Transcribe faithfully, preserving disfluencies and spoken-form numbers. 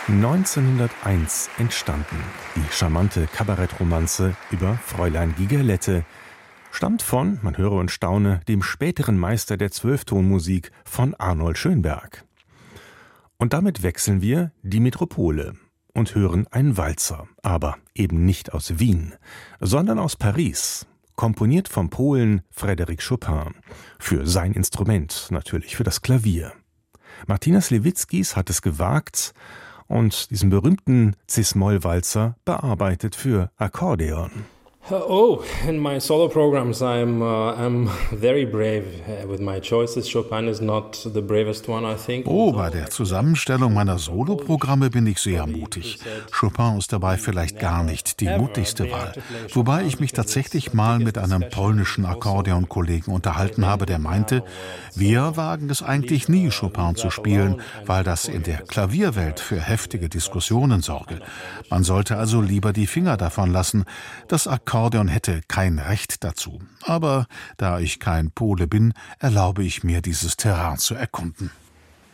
neunzehnhunderteins entstanden. Die charmante Kabarettromanze über Fräulein Gigerlette stammt von, man höre und staune, dem späteren Meister der Zwölftonmusik von Arnold Schönberg. Und damit wechseln wir die Metropole und hören einen Walzer, aber eben nicht aus Wien, sondern aus Paris, komponiert vom Polen Frédéric Chopin, für sein Instrument, natürlich für das Klavier. Martina Sliwickis hat es gewagt und diesen berühmten Cis-Moll-Walzer bearbeitet für Akkordeon. Oh, in my solo programs I'm uh, I'm very brave with my choices. Chopin is not the bravest one, I think. Oh, bei der Zusammenstellung meiner Soloprogramme bin ich sehr mutig. Chopin ist dabei vielleicht gar nicht die mutigste Wahl. Wobei ich mich tatsächlich mal mit einem polnischen Akkordeonkollegen unterhalten habe, der meinte, wir wagen es eigentlich nie, Chopin zu spielen, weil das in der Klavierwelt für heftige Diskussionen sorge. Man sollte also lieber die Finger davon lassen. Das Akkordeon hätte kein Recht dazu. Aber da ich kein Pole bin, erlaube ich mir, dieses Terrain zu erkunden.